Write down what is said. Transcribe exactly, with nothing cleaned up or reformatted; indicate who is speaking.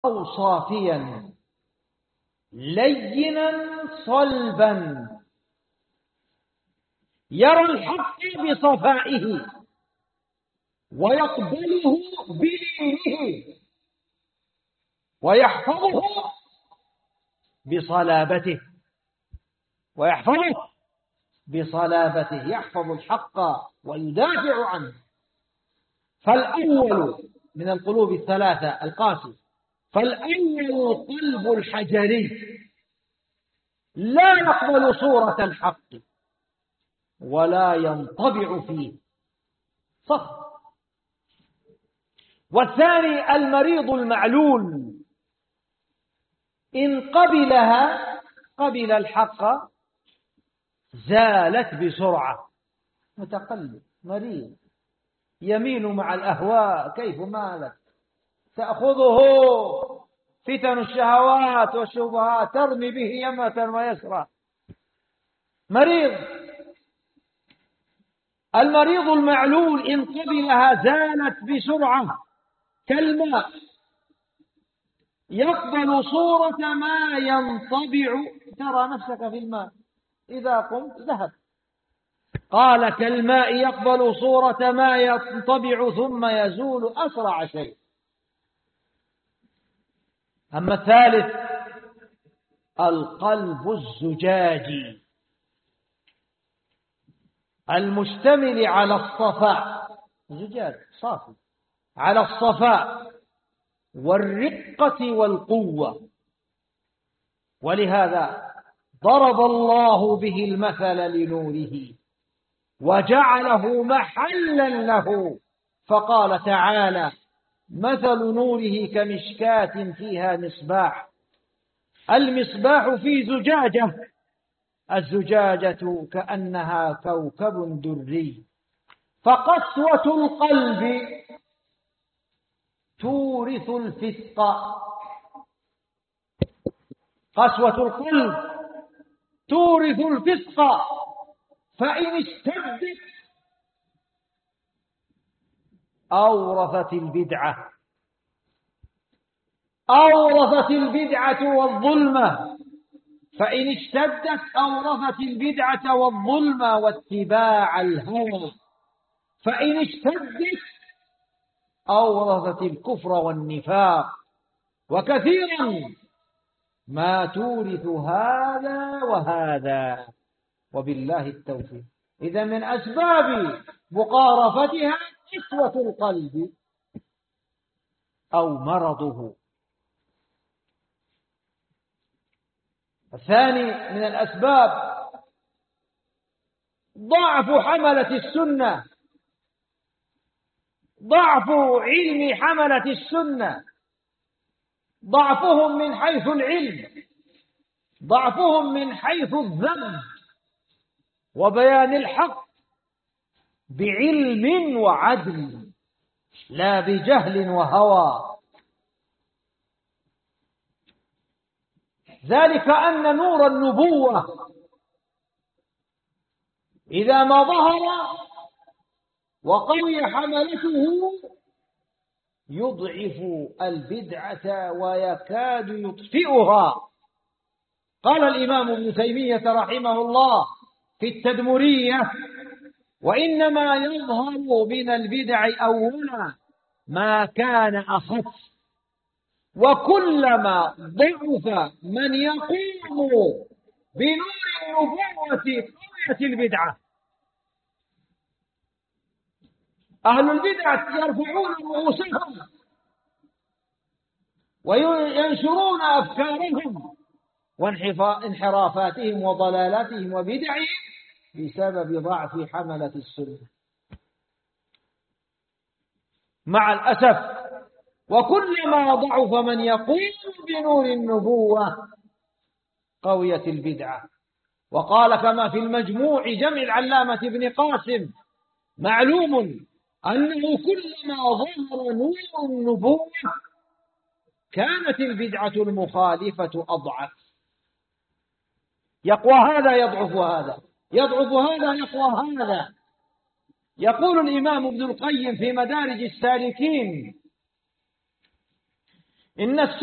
Speaker 1: صافيا لينا صلبا يرى الحق بصفائه ويقبله بلينه ويحفظه بصلابته ويحفظه بصلابته يحفظ الحق ويدافع عنه. فالأول من القلوب الثلاثة القاسي، فالأول القلب الحجري لا يقبل صورة الحق ولا ينطبع فيه صخر. والثاني المريض المعلول، إن قبلها قبل الحق زالت بسرعة. متقلب مريض يميل مع الأهواء كيف مالك، تأخذه فتن الشهوات والشبهات ترمي به يمة ويسرى، مريض. المريض المعلول إن قبلها زالت بسرعة كالماء يقبل صورة ما ينطبع. ترى نفسك في الماء إذا قمت ذهب. قال كالماء يقبل صورة ما ينطبع ثم يزول أسرع شيء. أما الثالث القلب الزجاجي المشتمل على الصفاء، زجاج صافي، على الصفاء والرقة والقوة. ولهذا ضرب الله به المثل لنوره وجعله محلا له، فقال تعالى مثل نوره كمشكاة فيها مصباح، المصباح في زجاجة، الزجاجة كأنها كوكب دري. فقسوة القلب تورث الفسق، قسوة القلب تورث الفسق، فإن اشتدت أورثت البدعة، أورثت البدعة والظلمة، فإن اشتدت أورثت البدعة والظلمة واتباع الهوى، فإن اشتدت أورثت الكفر والنفاق. وكثيرا ما تورث هذا وهذا، وبالله التوفيق. إذا من أسباب مقارفتها قسوة القلب أو مرضه. الثاني من الأسباب ضعف حملة السنة، ضعف علم حملة السنة، ضعفهم من حيث العلم، ضعفهم من حيث الذم وبيان الحق بعلم وعدل لا بجهل وهوى. ذلك أن نور النبوة إذا ما ظهر وقوي حملته يضعف البدعة ويكاد يطفئها. قال الإمام ابن تيمية رحمه الله في التدمرية وإنما يظهر من البدع أولا ما كان أخف، وكلما ضعف من يقوم بنور النبوة قويت البدعة. أهل البدعة يرفعون رؤوسهم وينشرون أفكارهم وانحرافاتهم وضلالاتهم وبدعهم بسبب ضعف حملة السنة. مع الأسف وكلما ضعف من يقوم بنور النبوة قويت البدعة. وقال كما في المجموع جمع العلامة ابن قاسم معلوم أنه كلما ظهر نور النبوة كانت البدعة المخالفة أضعف. يقوى هذا يضعف هذا، يضعف هذا يقوى هذا. يقول الإمام ابن القيم في مدارج السالكين إن